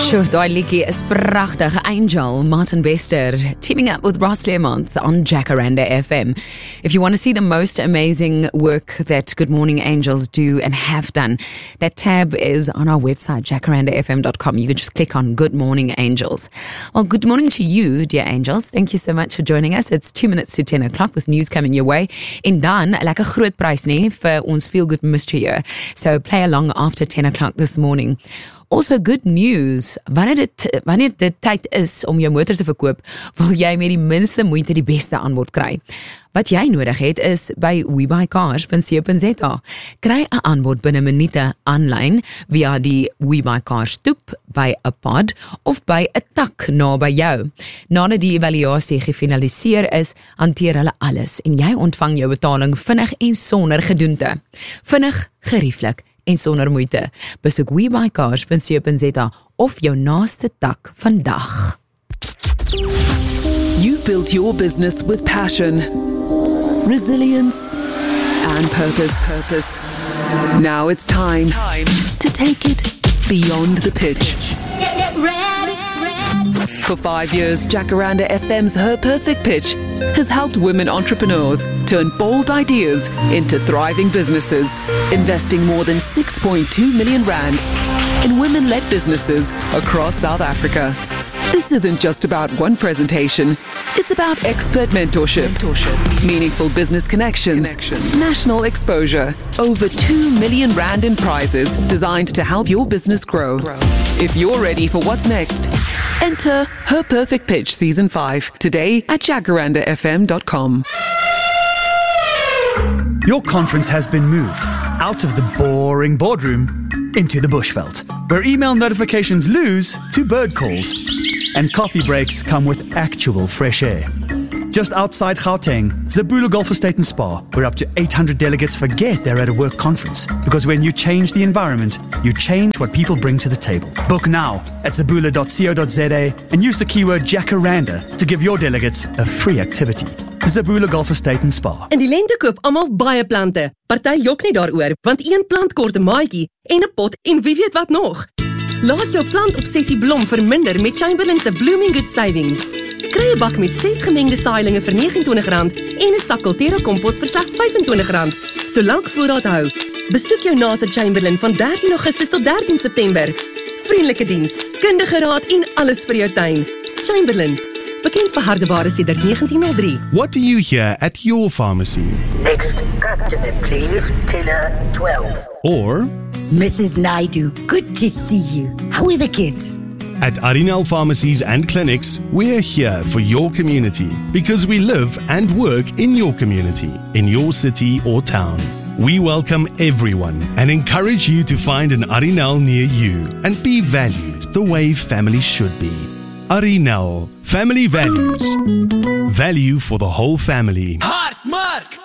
Sjoe, daai liedjie is pragtig. Angel, Martin Bester, teaming up with Ross Lermont on Jacaranda FM. If you want to see the most amazing work that Good Morning Angels do and have done, that tab is on our website, jacarandafm.com. You can just click on Good Morning Angels. Well, good morning to you, dear angels. Thank you so much for joining us. It's 2 minutes to 10 o'clock with news coming your way. En dan, lekker groot prys nie vir ons Feel Good Mystery Year. So play along after 10 o'clock this morning. Also good news, wanneer dit tyd is om jou motor te verkoop, wil jy met die minste moeite die beste aanbod kry. Wat jy nodig het is by webuycars.co.za. Kry 'n aanbod binne minute aanlyn via die WeBuyCars toep by 'n pod of by 'n tak naby jou. Nadat die evaluasie gefinaliseer is, hanteer hulle alles en jy ontvang jou betaling vinnig en sonder gedoente. Vinnig, gerieflik en sonder moeite. Besoek webuycars.co.za of jou naaste tak vandag. You built your business with passion, resilience, and purpose. Now it's time to take it beyond the pitch. Get ready. For 5 years, Jacaranda FM's Her Perfect Pitch has helped women entrepreneurs turn bold ideas into thriving businesses, investing more than 6.2 million rand in women-led businesses across South Africa. This isn't just about one presentation. It's about expert mentorship, meaningful business connections, national exposure, over 2 million rand in prizes designed to help your business grow. If you're ready for what's next, enter Her Perfect Pitch Season 5 today at jacarandafm.com. Your conference has been moved out of the boring boardroom into the bushveld, where email notifications lose to bird calls and coffee breaks come with actual fresh air. Just outside Gauteng, Zabula Golf Estate and Spa, where up to 800 delegates forget they're at a work conference. Because when you change the environment, you change what people bring to the table. Book now at zabula.co.za and use the keyword Jacaranda to give your delegates a free activity. Zabula Golf Estate and Spa. In die lente koop almal baie plante. Party jok nie daaroor, want een plant kort 'n maatjie en 'n pot en wie weet wat nog. Laat jou plantobsessie blom verminder met Chamberlain se Blooming Good Savings. Kry 'n bak met 6 gemengde saailinge vir R29 en 'n sak Kultura kompos vir slegs R25, solank voorraad hou. Besoek jou naaste Chamberlain van 13 Augustus tot 13 September. Vriendelike diens, kundige raad en alles vir jou tuin. Chamberlain, bekend vir hardeware sedert 1903. What do you hear at your pharmacy? Next customer, please. Teller 12. Or Mrs. Naidu, good to see you. How are the kids? at Arinal Pharmacies and Clinics, we're here for your community because we live and work in your community, in your city or town. We welcome everyone and encourage you to find an Arinal near you and be valued the way family should be. Arinal, family values. Value for the whole family. Hard, maar